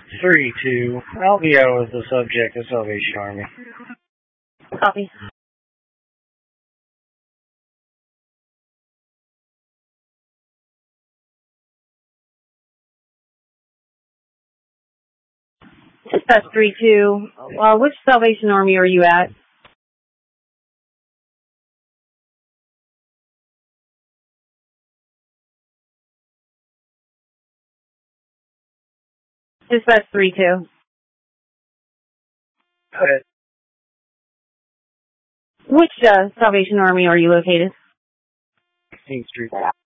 3-2. Alvio is the subject of Salvation Army. Copy. Dispatch 3-2. Which Salvation Army are you at? Dispatch 3-2. Go ahead. Which Salvation Army are you located? 16th Street.